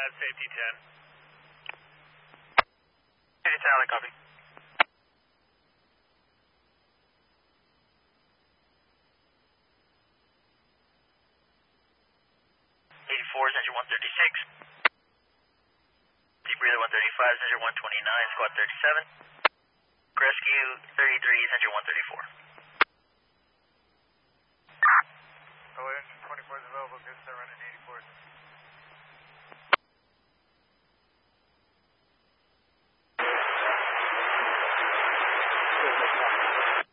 safety 10. Safety 10, I copy. 84, Center 136. Deep breather 135, Center 129, Squad 37. Rescue 33, Center 134. Oh, engine 24 is available, good, start running 84.